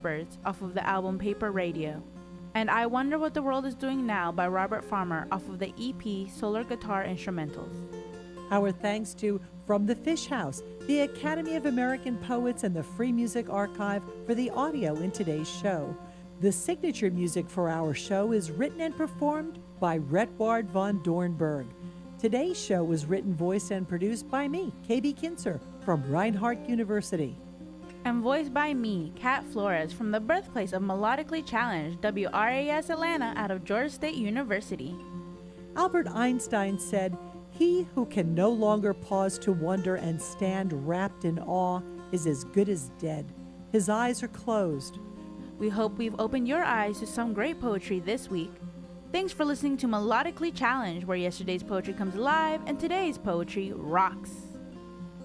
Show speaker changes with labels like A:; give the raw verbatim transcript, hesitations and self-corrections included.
A: Birds off of the album Paper Radio, and I Wonder What the World is Doing Now by Robert Farmer off of the E P Solar Guitar Instrumentals.
B: Our thanks to From the Fish House, the Academy of American Poets, and the Free Music Archive for the audio in today's show. The signature music for our show is written and performed by Retward von Dornberg. Today's show was written, voiced, and produced by me, K B Kinzer, from Reinhardt University.
A: And voiced by me, Kat Flores, from the birthplace of Melodically Challenged, W R A S Atlanta, out of Georgia State University.
B: Albert Einstein said, "He who can no longer pause to wonder and stand wrapped in awe is as good as dead. His eyes are closed."
A: We hope we've opened your eyes to some great poetry this week. Thanks for listening to Melodically Challenged, where yesterday's poetry comes alive and today's poetry rocks.